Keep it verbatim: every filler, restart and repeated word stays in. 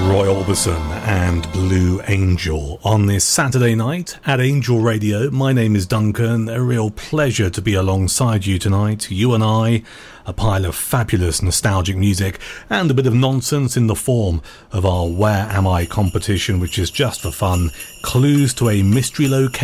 Roy Orbison and Blue Angel on this Saturday night at Angel Radio. My name is Duncan. A real pleasure to be alongside you tonight. You and I, a pile of fabulous nostalgic music and a bit of nonsense in the form of our Where Am I competition, which is just for fun. Clues to a mystery location